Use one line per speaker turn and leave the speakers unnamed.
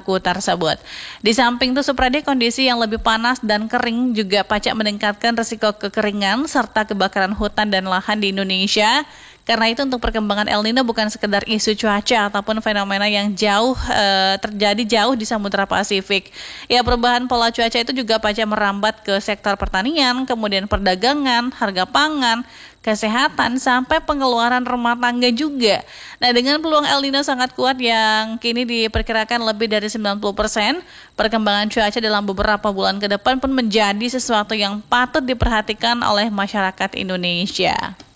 baku tersebut. Di samping itu Supradi, kondisi yang lebih panas dan kering juga pacak meningkatkan risiko kekeringan serta kebakaran hutan dan lahan di Indonesia. Karena itu untuk perkembangan El Nino bukan sekedar isu cuaca ataupun fenomena yang terjadi jauh di Samudra Pasifik. Ya, perubahan pola cuaca itu juga pacak merambat ke sektor pertanian, kemudian perdagangan, harga pangan, kesehatan, sampai pengeluaran rumah tangga juga. Nah, dengan peluang El Nino sangat kuat yang kini diperkirakan lebih dari 90%, perkembangan cuaca dalam beberapa bulan ke depan pun menjadi sesuatu yang patut diperhatikan oleh masyarakat Indonesia.